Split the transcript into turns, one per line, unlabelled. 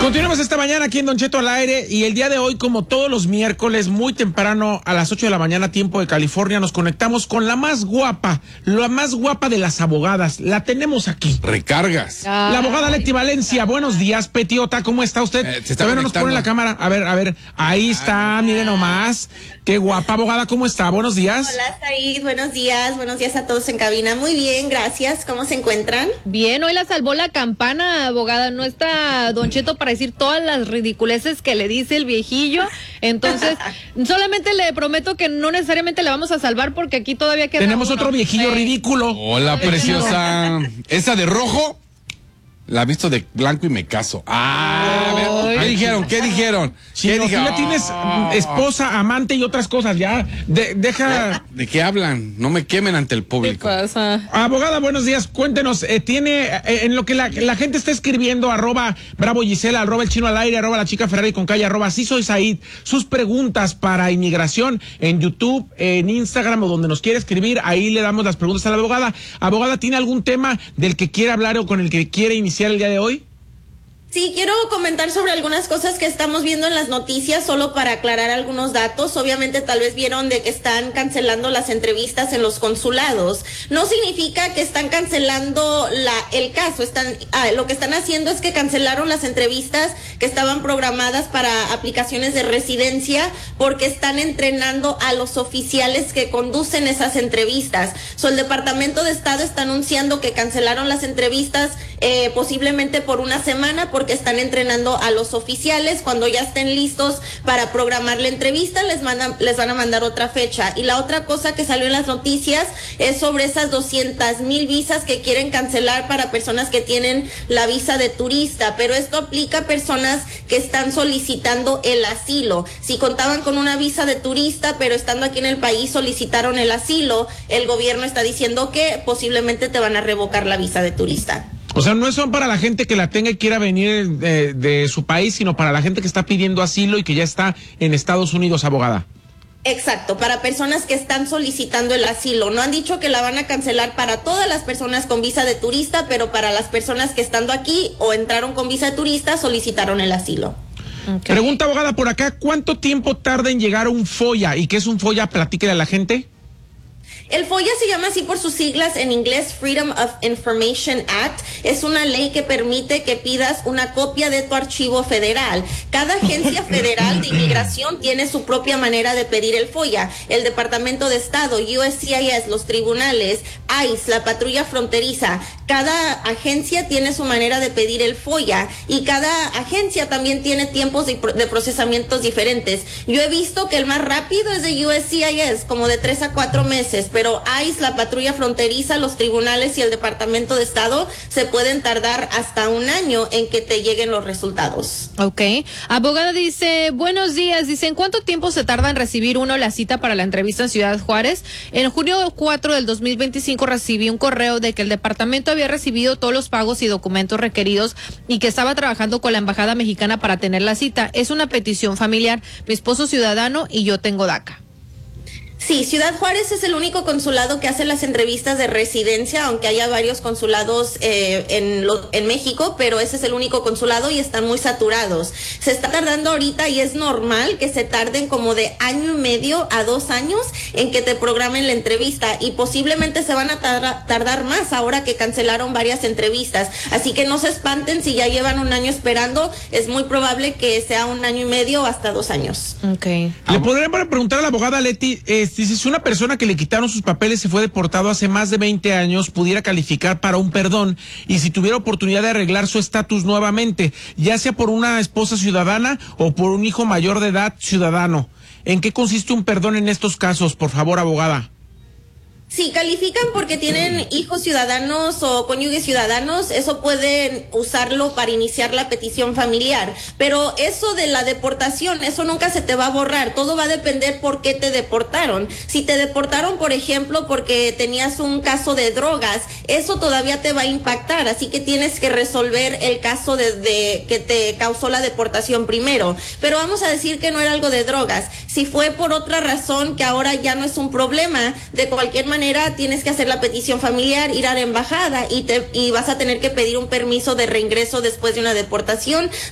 Continuamos esta mañana aquí en Don Cheto al aire y el día de hoy, como todos los miércoles, muy temprano a las 8 de la mañana, tiempo de California, nos conectamos con la más guapa de las abogadas. La tenemos aquí.
Recargas.
La abogada Leti Valencia. Buenos días, Petiota, ¿cómo está usted? Todavía no nos pone la cámara. A ver, ahí está, mire nomás. Qué guapa, abogada, ¿cómo está? Buenos días.
Hola, Said, buenos días a todos en cabina. Muy bien, gracias. ¿Cómo se encuentran?
Bien, hoy la salvó la campana, abogada. No está Don Cheto para decir todas las ridiculeces que le dice el viejillo. Entonces, solamente le prometo que no necesariamente la vamos a salvar porque aquí todavía queda
Tenemos
uno.
otro viejillo ridículo.
Hola, preciosa. ¿Esa de rojo? La he visto de blanco y me caso. A ver, ¿qué dijeron?
Si ya tienes esposa, amante y otras cosas, ya. Deja.
¿De qué hablan? No me quemen ante el
¿Qué
público.
pasa?
Abogada, buenos días. Cuéntenos, tiene en lo que la gente está escribiendo, @Bravo Gisela, @El Chino al Aire, @La Chica Ferrari con calle, @Sí Soy Said, sus preguntas para inmigración en YouTube, en Instagram o donde nos quiere escribir, ahí le damos las preguntas a la abogada. Abogada, ¿tiene algún tema del que quiere hablar o con el que quiere iniciar el día de hoy?
Sí, quiero comentar sobre algunas cosas que estamos viendo en las noticias, solo para aclarar algunos datos. Obviamente, tal vez vieron de que están cancelando las entrevistas en los consulados. No significa que están cancelando el caso. Lo que están haciendo es que cancelaron las entrevistas que estaban programadas para aplicaciones de residencia porque están entrenando a los oficiales que conducen esas entrevistas. El Departamento de Estado está anunciando que cancelaron las entrevistas posiblemente por una semana porque están entrenando a los oficiales. Cuando ya estén listos para programar la entrevista, les van a mandar otra fecha. Y la otra cosa que salió en las noticias es sobre esas 200,000 visas que quieren cancelar para personas que tienen la visa de turista, pero esto aplica a personas que están solicitando el asilo. Si contaban con una visa de turista, pero estando aquí en el país solicitaron el asilo, el gobierno está diciendo que posiblemente te van a revocar la visa de turista.
O sea, no son para la gente que la tenga y quiera venir de su país, sino para la gente que está pidiendo asilo y que ya está en Estados Unidos, abogada.
Exacto, para personas que están solicitando el asilo. No han dicho que la van a cancelar para todas las personas con visa de turista, pero para las personas que estando aquí o entraron con visa de turista solicitaron el asilo.
Okay.
Pregunta, abogada, por acá, ¿cuánto tiempo tarda en llegar un FOIA? ¿Y qué es un FOIA? Platíquele a la gente.
El FOIA se llama así por sus siglas en inglés, Freedom of Information Act. Es una ley que permite que pidas una copia de tu archivo federal. Cada agencia federal de inmigración tiene su propia manera de pedir el FOIA. El Departamento de Estado, USCIS, los tribunales, ICE, la patrulla fronteriza. Cada agencia tiene su manera de pedir el FOIA y cada agencia también tiene tiempos de procesamientos diferentes. Yo he visto que el más rápido es de USCIS, como de 3 a 4 meses, pero ICE, la patrulla fronteriza, los tribunales y el Departamento de Estado se pueden tardar hasta un año en que te lleguen los resultados.
Ok. Abogada dice, buenos días. Dice, ¿en cuánto tiempo se tarda en recibir uno la cita para la entrevista en Ciudad Juárez? En junio 4 del 2025 recibí un correo de que el departamento había recibido todos los pagos y documentos requeridos y que estaba trabajando con la embajada mexicana para tener la cita. Es una petición familiar. Mi esposo ciudadano y yo tengo DACA.
Sí, Ciudad Juárez es el único consulado que hace las entrevistas de residencia, aunque haya varios consulados en México, pero ese es el único consulado y están muy saturados. Se está tardando ahorita y es normal que se tarden como de 1.5 a 2 años en que te programen la entrevista y posiblemente se van a tardar más ahora que cancelaron varias entrevistas. Así que no se espanten si ya llevan un año esperando, es muy probable que sea 1.5 o hasta 2 años.
Okay.
Le podría preguntar a la abogada Leti, si una persona que le quitaron sus papeles se fue deportado hace más de 20 años pudiera calificar para un perdón y si tuviera oportunidad de arreglar su estatus nuevamente, ya sea por una esposa ciudadana o por un hijo mayor de edad ciudadano. ¿En qué consiste un perdón en estos casos, por favor, abogada?
Si califican porque tienen hijos ciudadanos o cónyuges ciudadanos, eso pueden usarlo para iniciar la petición familiar. Pero eso de la deportación, eso nunca se te va a borrar. Todo va a depender por qué te deportaron. Si te deportaron, por ejemplo, porque tenías un caso de drogas, eso todavía te va a impactar. Así que tienes que resolver el caso de que te causó la deportación primero. Pero vamos a decir que no era algo de drogas. Si fue por otra razón que ahora ya no es un problema, de cualquier manera tienes que hacer la petición familiar, ir a la embajada y vas a tener que pedir un permiso de reingreso después de una deportación,